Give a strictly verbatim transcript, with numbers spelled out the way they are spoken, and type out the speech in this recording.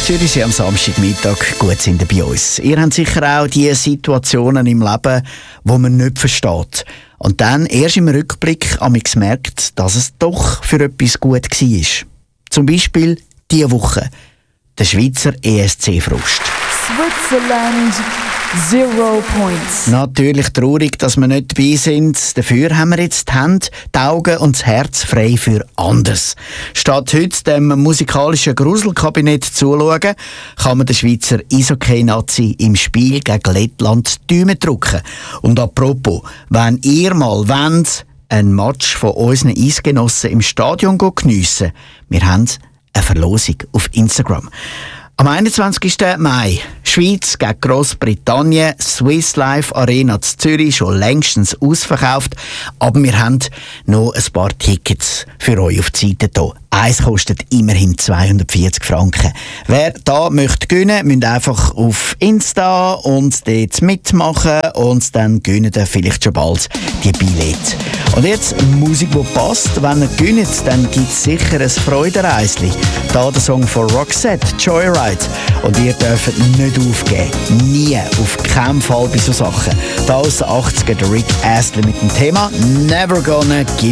Zürichsee am Samstagmittag, gut sind ihr bei uns. Ihr habt sicher auch die Situationen im Leben, die man nicht versteht. Und dann erst im Rückblick habe ich gemerkt, dass es doch für etwas gut war. Zum Beispiel diese Woche. Der Schweizer E S C-Frust. Switzerland, zero points. Natürlich traurig, dass wir nicht dabei sind. Dafür haben wir jetzt die Hände, die Augen und das Herz frei für anders. Statt heute dem musikalischen Gruselkabinett zuzuschauen, kann man den Schweizer Eishockey-Nazi im Spiel gegen Lettland die Däume drücken. Und apropos, wenn ihr mal wollt, einen Match von unseren Eisgenossen im Stadion geniessen, wir haben eine Verlosung auf Instagram. Am einundzwanzigsten Mai, Schweiz gegen Grossbritannien, Swiss Life Arena zu Zürich, schon längstens ausverkauft. Aber wir haben noch ein paar Tickets für euch auf die Seite hier. Eins kostet immerhin zweihundertvierzig Franken. Wer da möchte gewinnen, müsst einfach auf Insta und dort mitmachen und dann gewinnen ihr vielleicht schon bald die Billette. Und jetzt Musik, die passt. Wenn ihr gewinnt, dann gibt es sicher ein Freudenreisli. Da der Song von Roxette, Joyride. Und ihr dürft nicht aufgeben. Nie, auf keinen Fall bei so Sachen. Da aus den achtziger der Rick Astley mit dem Thema Never Gonna Give